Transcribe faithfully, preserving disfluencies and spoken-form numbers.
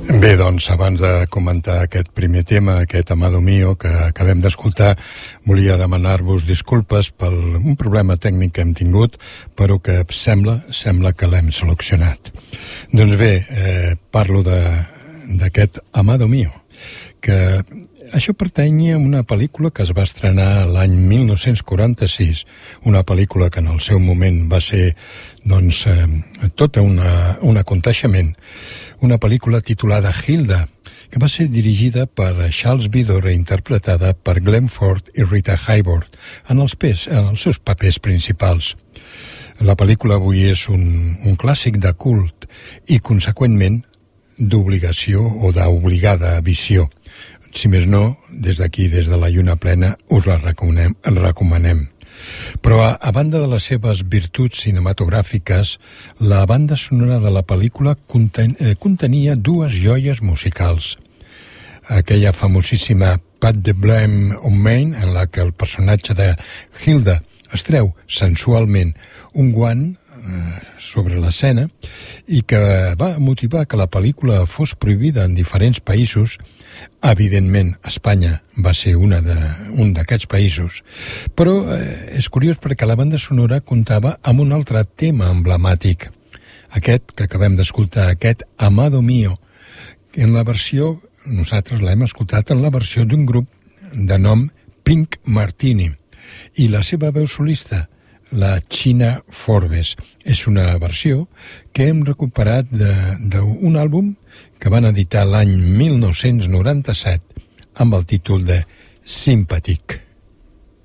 Bé, doncs, abans de comentar aquest primer tema, aquest Amado Mío, que acabem d'escoltar, volia demanar-vos disculpes per un problema tècnic que hem tingut, però que sembla, sembla que l'hem solucionat. Doncs bé, eh, parlo d'aquest Amado Mío, que això pertany a una pel·lícula que es va estrenar l'any mil nou-cents quaranta-sis, una pel·lícula que en el seu moment va ser, doncs, eh, tot una, un aconteixement, una pel·lícula titulada Hilda, que va ser dirigida per Charles Vidor i interpretada per Glenn Ford i Rita Hayworth en els, pes, en els seus papers principals. La pel·lícula avui és un, un clàssic de cult i, conseqüentment, d'obligació o d'obligada visió. Si més no, des d'aquí, des de la lluna plena, us la recomanem. recomanem. Però, a, a banda de les seves virtuts cinematogràfiques, la banda sonora de la pel·lícula conten, eh, contenia dues joies musicals. Aquella famosíssima Pat the Blame on Main, en la que el personatge de Hilda es treu sensualment un guant eh, sobre l'escena i que va motivar que la pel·lícula fos prohibida en diferents països. Evidentment, Espanya va ser una de, un d'aquests països, però eh, és curiós perquè la banda sonora comptava amb un altre tema emblemàtic, aquest que acabem d'escoltar, aquest Amado Mío, en la versió, nosaltres l'hem escoltat en la versió d'un grup de nom Pink Martini, i la seva veu solista, la China Forbes. És una versió que hem recuperat d'un àlbum que van editar l'any mil nou-cents noranta-set amb el títol de Sympathique.